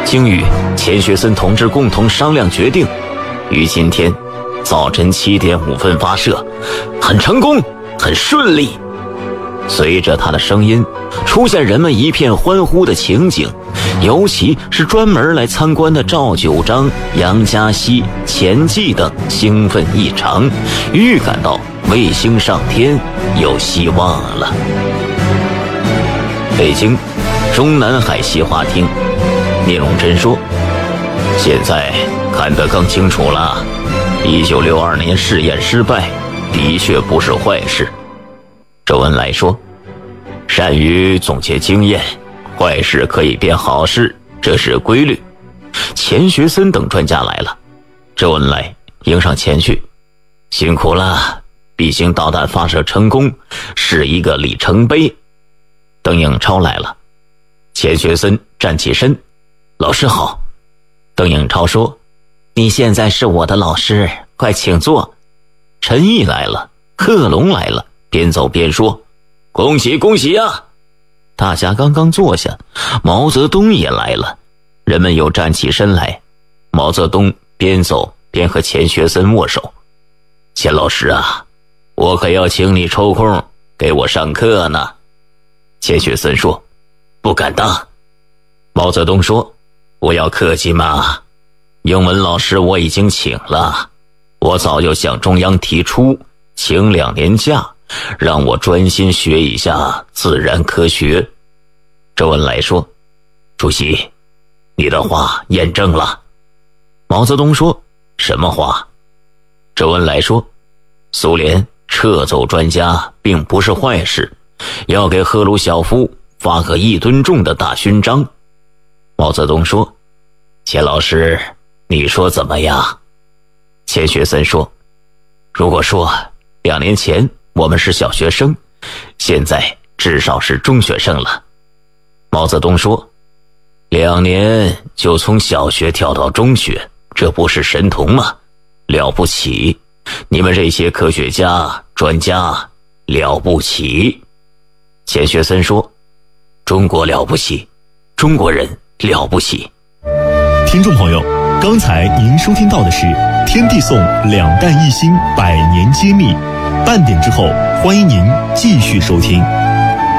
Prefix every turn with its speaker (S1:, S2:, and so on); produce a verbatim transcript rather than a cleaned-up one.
S1: 经与钱学森同志共同商量决定，于今天早晨七点五分发射，很成功，很顺利。随着他的声音，出现人们一片欢呼的情景，尤其是专门来参观的赵九章、杨家熙、钱季等兴奋异常，预感到卫星上天有希望了。北京中南海西花厅，聂荣臻说：“现在看得更清楚了，一九六二年试验失败，的确不是坏事。”周恩来说：“善于总结经验，坏事可以变好事，这是规律。”钱学森等专家来了，周恩来迎上前去：“辛苦了，B星导弹发射成功，是一个里程碑。”邓颖超来了，钱学森站起身：“老师好。”邓颖超说：“你现在是我的老师，快请坐。”陈毅来了，贺龙来了，边走边说：“恭喜恭喜啊！”大家刚刚坐下，毛泽东也来了，人们又站起身来。毛泽东边走边和钱学森握手：“钱老师啊，我可要请你抽空给我上课呢。”钱学森说：“不敢当。”毛泽东说：“不要客气嘛，英文老师我已经请了，我早就向中央提出请两年假，让我专心学一下自然科学。”周恩来说：“主席，你的话验证了。”毛泽东说：“什么话？”周恩来说：“苏联撤走专家并不是坏事，要给赫鲁晓夫发个一吨重的大勋章。”毛泽东说：“钱老师，你说怎么样？”钱学森说：“如果说两年前我们是小学生，现在至少是中学生了。”毛泽东说：“两年就从小学跳到中学，这不是神童吗？了不起！你们这些科学家、专家了不起。”钱学森说：“中国了不起，中国人了不起。”
S2: 听众朋友，刚才您收听到的是天地颂两弹一星百年揭秘，半点之后欢迎您继续收听。